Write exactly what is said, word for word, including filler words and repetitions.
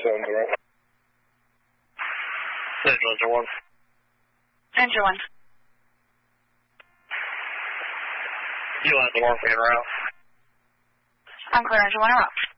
sounds right. Engine one. Engine one. You want the one for your route? I'm clear, engine one, route.